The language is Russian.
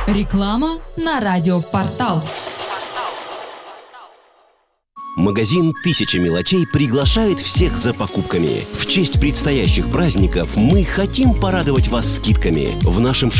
Реклама на радиопортал. Магазин «Тысяча мелочей» приглашает всех за покупками. В честь предстоящих праздников мы хотим порадовать вас скидками. В нашем